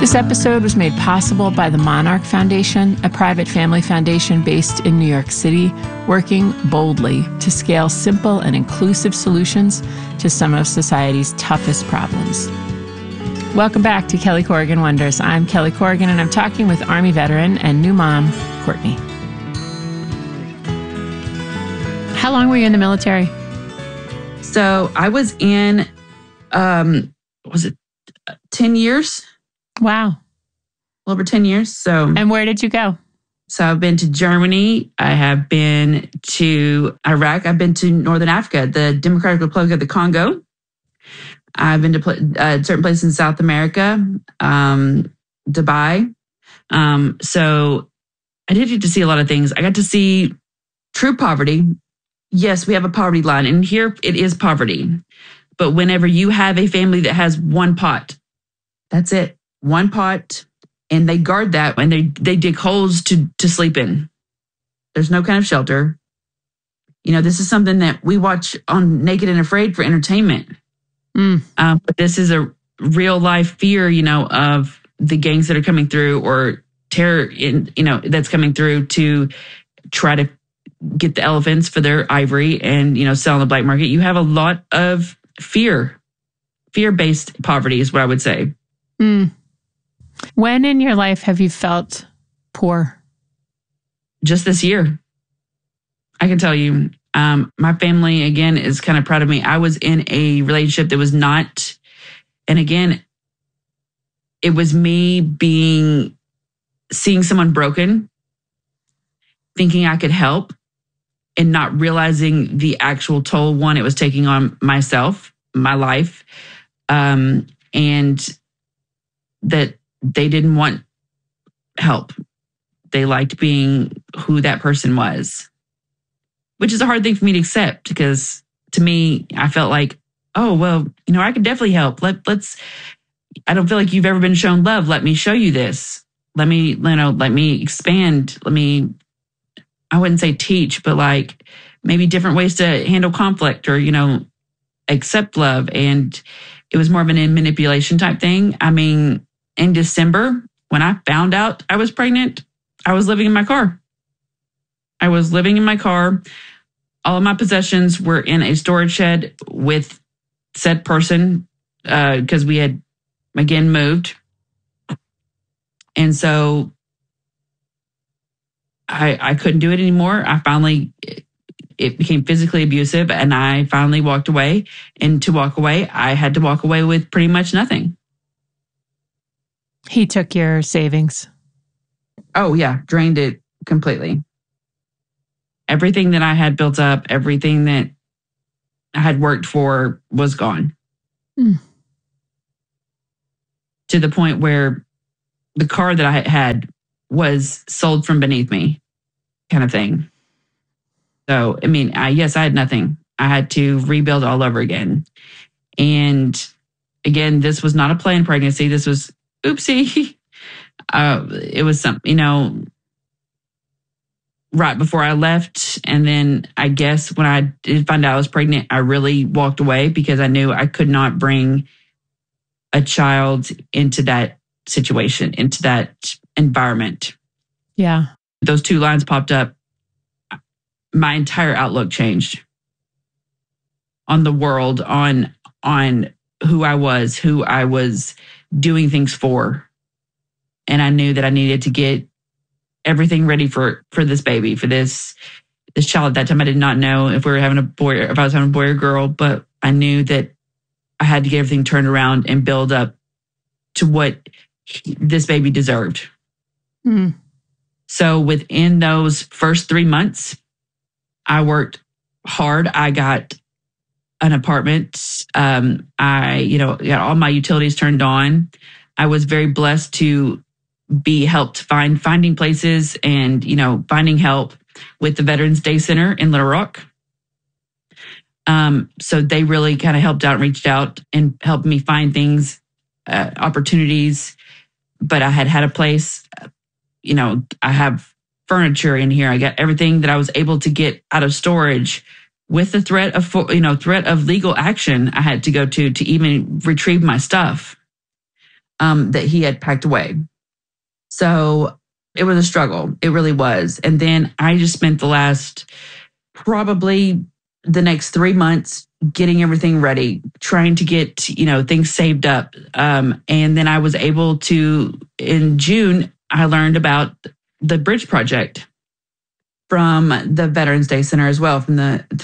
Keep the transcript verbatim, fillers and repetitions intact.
This episode was made possible by the Monarch Foundation, a private family foundation based in New York City, working boldly to scale simple and inclusive solutions to some of society's toughest problems. Welcome back to Kelly Corrigan Wonders. I'm Kelly Corrigan, and I'm talking with Army veteran and new mom, Courtney. How long were you in the military? So I was in, um, was it ten years? Wow. A little over ten years. So, and where did you go? So I've been to Germany. I have been to Iraq. I've been to Northern Africa, the Democratic Republic of the Congo. I've been to pl- uh, certain places in South America, um, Dubai. Um, so I did get to see a lot of things. I got to see true poverty. Yes, we have a poverty line, and here it is poverty. But whenever you have a family that has one pot, that's it. One pot, and they guard that, and they they dig holes to to sleep in. There's no kind of shelter. You know, this is something that we watch on Naked and Afraid for entertainment. Mm. Um, but this is a real life fear, you know, of the gangs that are coming through, or terror, in you know, that's coming through to try to get the elephants for their ivory and, you know, sell on the black market. You have a lot of fear, fear-based poverty is what I would say. Mm. When in your life have you felt poor? Just this year. I can tell you, um, my family, again, is kind of proud of me. I was in a relationship that was not, and again, it was me being, seeing someone broken, thinking I could help, and not realizing the actual toll, one, it was taking on myself, my life, um, and that they didn't want help. They liked being who that person was, which is a hard thing for me to accept, because to me, I felt like, oh, well, you know, I could definitely help. Let, let's, I don't feel like you've ever been shown love. Let me show you this. Let me, you know, let me expand. Let me, I wouldn't say teach, but like maybe different ways to handle conflict, or, you know, accept love. And it was more of a manipulation type thing. I mean, in December, when I found out I was pregnant, I was living in my car. I was living in my car. All of my possessions were in a storage shed with said person, because uh, we had, again, moved. And so I, I couldn't do it anymore. I finally, it became physically abusive, and I finally walked away. And to walk away, I had to walk away with pretty much nothing. He took your savings. Oh, yeah. Drained it completely. Everything that I had built up, everything that I had worked for was gone. Mm. To the point where the car that I had was sold from beneath me, kind of thing. So, I mean, I, yes, I had nothing. I had to rebuild all over again. And again, this was not a planned pregnancy. This was, oopsie. Uh, it was some, you know, right before I left. And then I guess when I did find out I was pregnant, I really walked away, because I knew I could not bring a child into that situation, into that environment. Yeah. Those two lines popped up. My entire outlook changed on the world, on, on who I was, who I was doing things for. And I knew that I needed to get everything ready for, for this baby, for this, this child. At that time, I did not know if we were having a boy, or if I was having a boy or girl, but I knew that I had to get everything turned around and build up to what he, this baby deserved. Mm. So within those first three months, I worked hard. I got an apartment. Um, I, you know, got all my utilities turned on. I was very blessed to be helped find finding places and, you know, finding help with the Veterans Day Center in Little Rock. Um, so they really kind of helped out and reached out and helped me find things, uh, opportunities. But I had had a place, you know, I have furniture in here. I got everything that I was able to get out of storage. With the threat of, you know, threat of legal action, I had to go to to even retrieve my stuff. um, that he had packed away. So it was a struggle. It really was. And then I just spent the last probably the next three months getting everything ready, trying to get, you know, things saved up. Um, and then I was able to, in June, I learned about the Bridge Project from the Veterans Day Center as well, from the